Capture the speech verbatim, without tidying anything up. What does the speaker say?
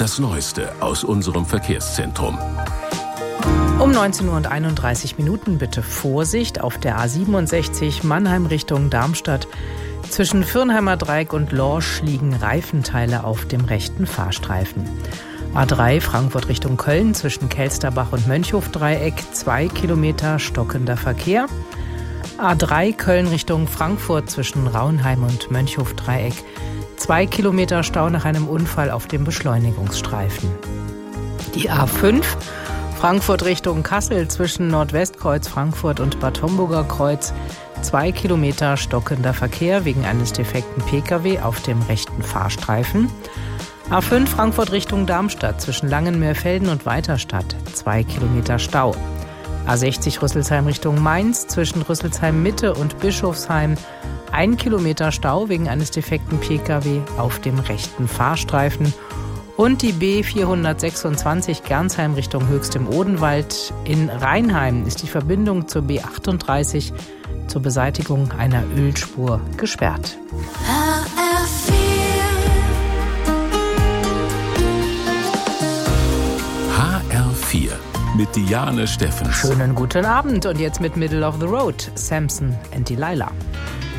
das Neueste aus unserem Verkehrszentrum. Um neunzehn Uhr und einunddreißig Minuten bitte Vorsicht auf der A siebenundsechzig Mannheim Richtung Darmstadt. Zwischen Fürnheimer Dreieck und Lorsch liegen Reifenteile auf dem rechten Fahrstreifen. A drei Frankfurt Richtung Köln zwischen Kelsterbach und Mönchhofdreieck, zwei Kilometer stockender Verkehr. A drei Köln Richtung Frankfurt zwischen Raunheim und Mönchhofdreieck, zwei Kilometer Stau nach einem Unfall auf dem Beschleunigungsstreifen. Die A fünf Frankfurt Richtung Kassel zwischen Nordwestkreuz Frankfurt und Bad Homburger Kreuz, zwei Kilometer stockender Verkehr wegen eines defekten Pkw auf dem rechten Fahrstreifen. A fünf Frankfurt Richtung Darmstadt zwischen Langenmeerfelden und Weiterstadt, zwei Kilometer Stau. A sechzig Rüsselsheim Richtung Mainz zwischen Rüsselsheim Mitte und Bischofsheim, ein Kilometer Stau wegen eines defekten Pkw auf dem rechten Fahrstreifen. Und die B vierhundertsechsundzwanzig Gernsheim Richtung Höchst im Odenwald. In Rheinheim ist die Verbindung zur B achtunddreißig zur Beseitigung einer Ölspur gesperrt. H R vier mit Diane Steffens. Schönen guten Abend und jetzt mit Middle of the Road, Samson and Delilah.